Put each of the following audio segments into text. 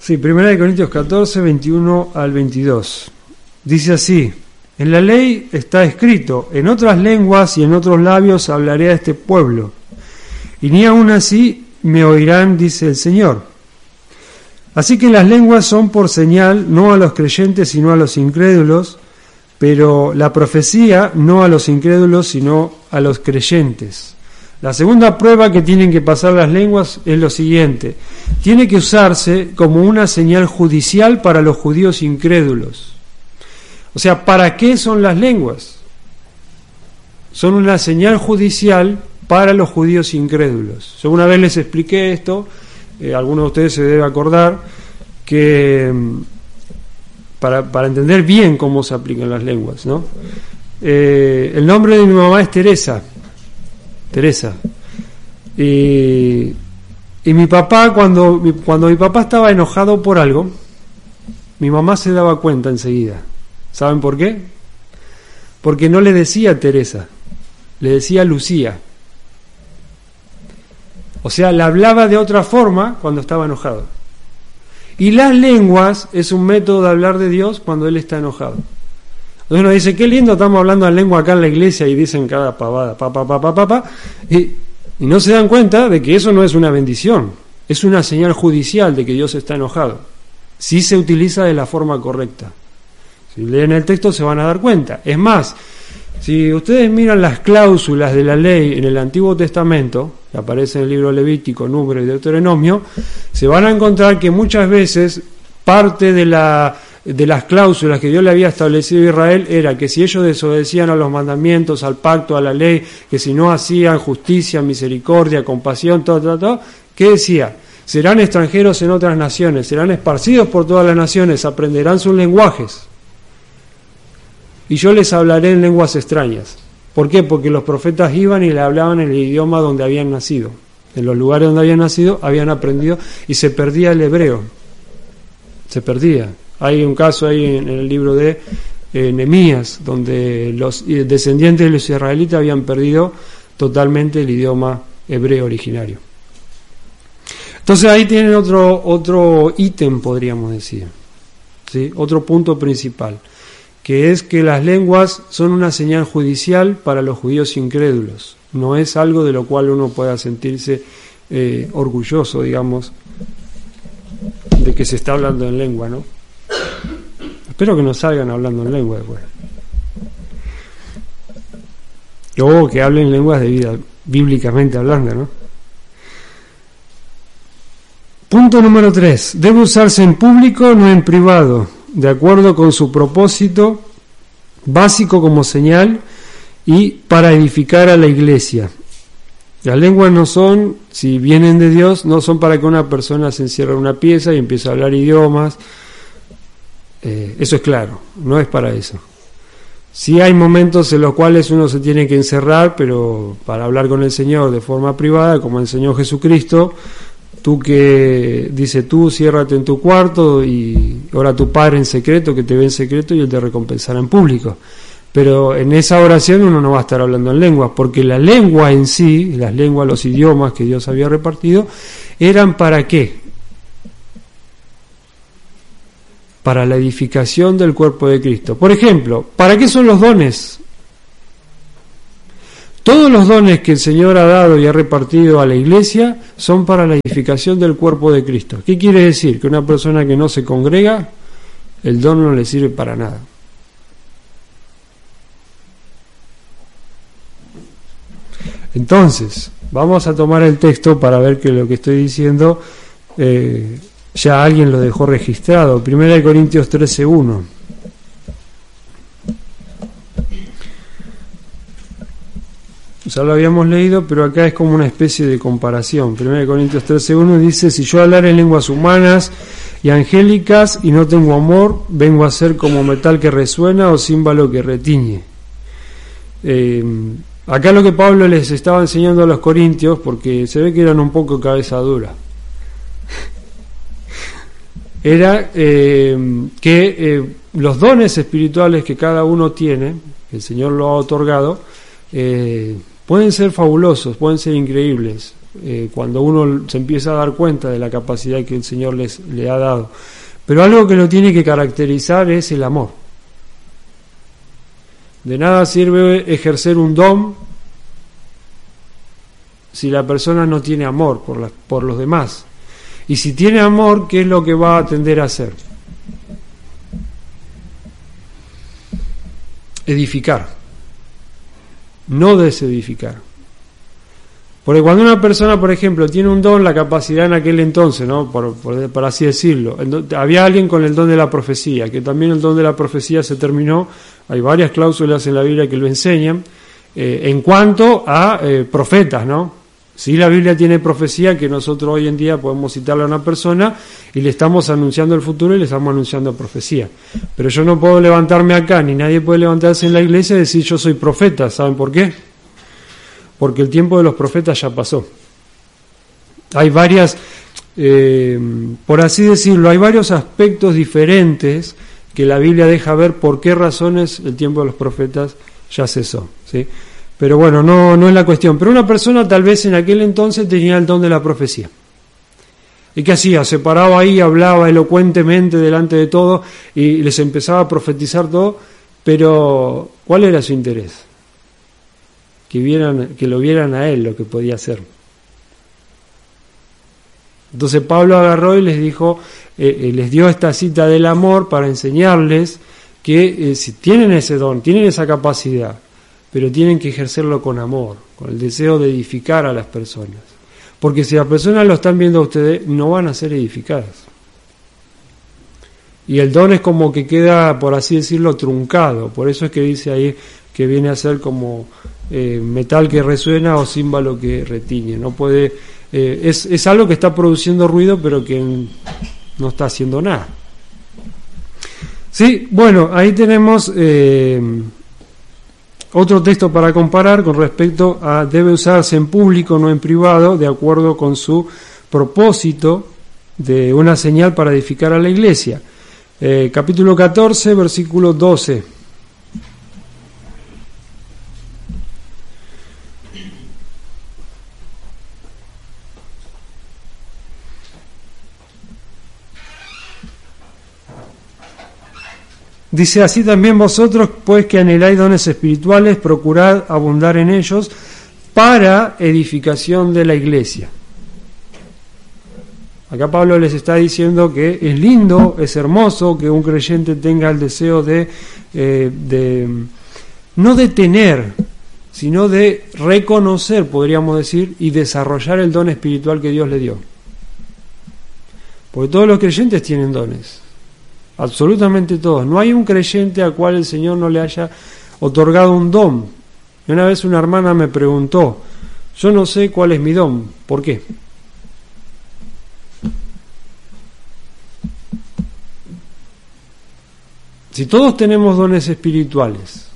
Sí, 1 Corintios 14, 21 al 22. Dice así: en la ley está escrito, en otras lenguas y en otros labios hablaré a este pueblo, y ni aun así me oirán, dice el Señor. Así que las lenguas son por señal, no a los creyentes, sino a los incrédulos, pero la profecía no a los incrédulos, sino a los creyentes. La segunda prueba que tienen que pasar las lenguas es lo siguiente: tiene que usarse como una señal judicial para los judíos incrédulos. O sea, ¿para qué son las lenguas? Son una señal judicial para los judíos incrédulos. Yo una vez les expliqué esto, algunos de ustedes se deben acordar, que para entender bien cómo se aplican las lenguas, ¿no? El nombre de mi mamá es Teresa. Y mi papá, cuando mi papá estaba enojado por algo, mi mamá se daba cuenta enseguida. ¿Saben por qué? Porque no le decía Teresa, le decía Lucía. O sea, le hablaba de otra forma cuando estaba enojado. Y las lenguas es un método de hablar de Dios cuando Él está enojado. Entonces uno dice, qué lindo, estamos hablando en lengua acá en la iglesia, y dicen cada pavada, y no se dan cuenta de que eso no es una bendición, es una señal judicial de que Dios está enojado, si se utiliza de la forma correcta. Si leen el texto se van a dar cuenta. Es más, si ustedes miran las cláusulas de la ley en el Antiguo Testamento, que aparece en el libro Levítico, Número y Deuteronomio, se van a encontrar que muchas veces parte de las cláusulas que Dios le había establecido a Israel era que si ellos desobedecían a los mandamientos, al pacto, a la ley, que si no hacían justicia, misericordia, compasión, todo, ¿qué decía? Serán extranjeros en otras naciones, serán esparcidos por todas las naciones, aprenderán sus lenguajes, y yo les hablaré en lenguas extrañas. ¿Por qué? Porque los profetas iban y le hablaban en el idioma donde habían nacido. En los lugares donde habían nacido habían aprendido, y se perdía el hebreo. Se perdía. Hay un caso ahí en el libro de Nehemías, donde los descendientes de los israelitas habían perdido totalmente el idioma hebreo originario. Entonces ahí tienen otro ítem, podríamos decir, ¿sí? Otro punto principal, que es que las lenguas son una señal judicial para los judíos incrédulos. No es algo de lo cual uno pueda sentirse orgulloso, digamos, de que se está hablando en lengua, ¿no? Espero que no salgan hablando en lengua después. O que hablen lenguas de vida, bíblicamente hablando, ¿no? Punto número 3. Debe usarse en público, no en privado, de acuerdo con su propósito básico como señal y para edificar a la iglesia. Las lenguas no son, si vienen de Dios, no son para que una persona se encierre en una pieza y empiece a hablar idiomas. Eso es claro, no es para eso. Sí hay momentos en los cuales uno se tiene que encerrar, pero para hablar con el Señor de forma privada, como enseñó Jesucristo, tú ciérrate en tu cuarto y ora a tu Padre en secreto, que te ve en secreto, y Él te recompensará en público. Pero en esa oración uno no va a estar hablando en lenguas, porque la lengua en sí, las lenguas, los idiomas que Dios había repartido, eran ¿para qué? Para la edificación del cuerpo de Cristo. Por ejemplo, ¿para qué son los dones? Todos los dones que el Señor ha dado y ha repartido a la iglesia son para la edificación del cuerpo de Cristo. ¿Qué quiere decir? Que una persona que no se congrega, el don no le sirve para nada. Entonces, vamos a tomar el texto para ver que lo que estoy diciendo ya alguien lo dejó registrado. 1 Corintios 13:1. Ya lo habíamos leído, pero acá es como una especie de comparación. 1 Corintios 13:1 dice: si yo hablar en lenguas humanas y angélicas y no tengo amor, vengo a ser como metal que resuena o címbalo que retiñe. Acá lo que Pablo les estaba enseñando a los corintios, porque se ve que eran un poco cabeza dura, era que los dones espirituales que cada uno tiene, que el Señor lo ha otorgado, pueden ser fabulosos, pueden ser increíbles, cuando uno se empieza a dar cuenta de la capacidad que el Señor le ha dado. Pero algo que lo tiene que caracterizar es el amor. De nada sirve ejercer un don si la persona no tiene amor por los demás. Y si tiene amor, ¿qué es lo que va a tender a hacer? Edificar, no desedificar. Porque cuando una persona, por ejemplo, tiene un don, la capacidad en aquel entonces, ¿no? por así decirlo, había alguien con el don de la profecía, que también el don de la profecía se terminó. Hay varias cláusulas en la Biblia que lo enseñan, en cuanto a profetas, ¿no? Sí, la Biblia tiene profecía que nosotros hoy en día podemos citarle a una persona y le estamos anunciando el futuro y le estamos anunciando profecía. Pero yo no puedo levantarme acá, ni nadie puede levantarse en la iglesia y decir yo soy profeta. ¿Saben por qué? Porque el tiempo de los profetas ya pasó. Hay varias, por así decirlo, hay varios aspectos diferentes que la Biblia deja ver por qué razones el tiempo de los profetas ya cesó, ¿sí? Pero bueno, no es la cuestión. Pero una persona tal vez en aquel entonces tenía el don de la profecía. ¿Y qué hacía? Se paraba ahí, hablaba elocuentemente delante de todo y les empezaba a profetizar todo. Pero ¿cuál era su interés? Que lo vieran a él lo que podía hacer. Entonces Pablo agarró y les dijo, les dio esta cita del amor para enseñarles que si tienen ese don, tienen esa capacidad, pero tienen que ejercerlo con amor, con el deseo de edificar a las personas. Porque si las personas lo están viendo a ustedes, no van a ser edificadas. Y el don es como que queda, por así decirlo, truncado. Por eso es que dice ahí que viene a ser como metal que resuena o címbalo que retiñe. No puede, es algo que está produciendo ruido, pero que no está haciendo nada. Sí, bueno, ahí tenemos otro texto para comparar con respecto a debe usarse en público, no en privado, de acuerdo con su propósito de una señal para edificar a la iglesia. Capítulo 14, versículo 12. Dice, así también vosotros, pues que anheláis dones espirituales, procurad abundar en ellos para edificación de la iglesia. Acá Pablo les está diciendo que es lindo, es hermoso que un creyente tenga el deseo de no de tener, sino de reconocer, podríamos decir, y desarrollar el don espiritual que Dios le dio. Porque todos los creyentes tienen dones. Absolutamente todos. No hay un creyente al cual el Señor no le haya otorgado un don. Y una vez una hermana me preguntó, yo no sé cuál es mi don, ¿por qué? Si todos tenemos dones espirituales,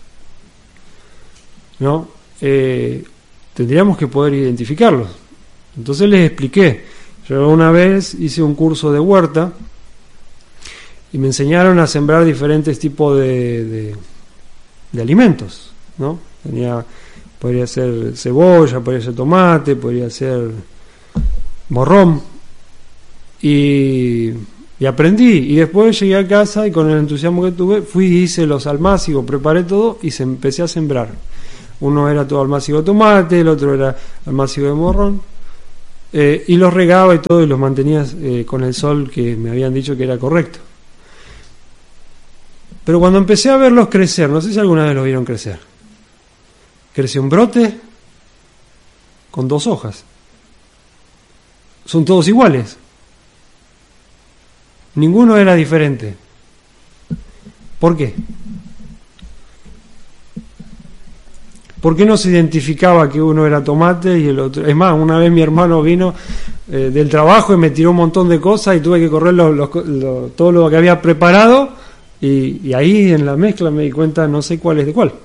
¿no? Tendríamos que poder identificarlos. Entonces les expliqué. Yo una vez hice un curso de huerta y me enseñaron a sembrar diferentes tipos de alimentos, ¿no? Podría ser cebolla, podría ser tomate, podría ser morrón. Y aprendí. Y después llegué a casa y con el entusiasmo que tuve, fui y hice los almácigos, preparé todo y empecé a sembrar. Uno era todo almácigo de tomate, el otro era almácigo de morrón. Y los regaba y todo y los mantenía con el sol que me habían dicho que era correcto. Pero cuando empecé a verlos crecer, no sé si alguna vez los vieron crecer, creció un brote con 2 hojas. Son todos iguales. Ninguno era diferente. ¿Por qué? ¿Por qué no se identificaba que uno era tomate y el otro? Es más, una vez mi hermano vino del trabajo y me tiró un montón de cosas y tuve que correr todo lo que había preparado. Y ahí en la mezcla me di cuenta, no sé cuál es de cuál.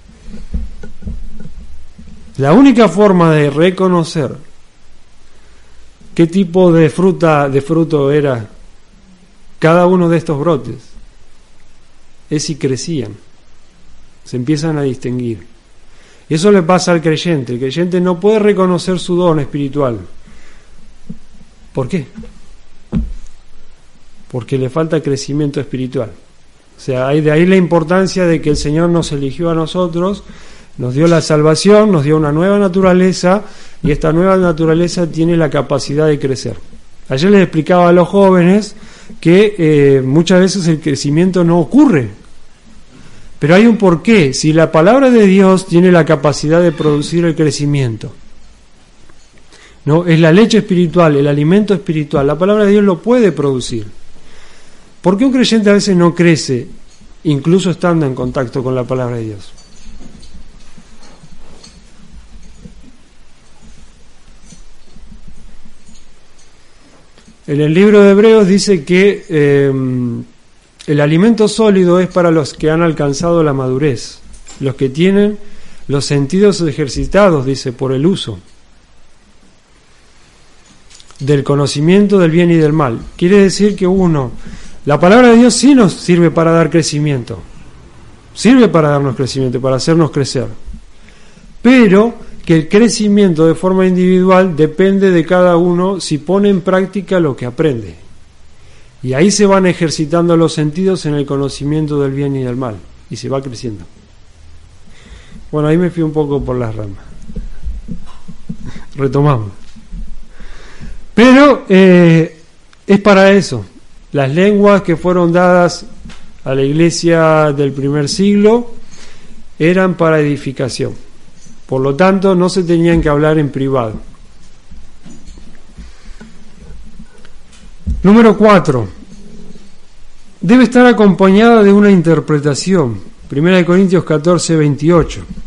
La única forma de reconocer qué tipo de fruto era cada uno de estos brotes es si crecían, se empiezan a distinguir. Y eso le pasa al creyente. El creyente no puede reconocer su don espiritual. ¿Por qué? Porque le falta crecimiento espiritual. O sea, de ahí la importancia de que el Señor nos eligió a nosotros, nos dio la salvación, nos dio una nueva naturaleza, y esta nueva naturaleza tiene la capacidad de crecer. Ayer les explicaba a los jóvenes que muchas veces el crecimiento no ocurre, pero hay un porqué. Si la palabra de Dios tiene la capacidad de producir el crecimiento, ¿no? Es la leche espiritual, el alimento espiritual, la palabra de Dios lo puede producir. ¿Por qué un creyente a veces no crece, incluso estando en contacto con la palabra de Dios? En el libro de Hebreos dice que el alimento sólido es para los que han alcanzado la madurez, los que tienen los sentidos ejercitados, dice, por el uso del conocimiento del bien y del mal. Quiere decir que la palabra de Dios sí nos sirve para dar crecimiento, sirve para darnos crecimiento, para hacernos crecer, pero que el crecimiento de forma individual depende de cada uno si pone en práctica lo que aprende. Y ahí se van ejercitando los sentidos en el conocimiento del bien y del mal, y se va creciendo. Bueno, ahí me fui un poco por las ramas. Retomamos. Pero es para eso. Las lenguas que fueron dadas a la iglesia del primer siglo eran para edificación. Por lo tanto, no se tenían que hablar en privado. Número 4. Debe estar acompañada de una interpretación. 1 Corintios 14, 28.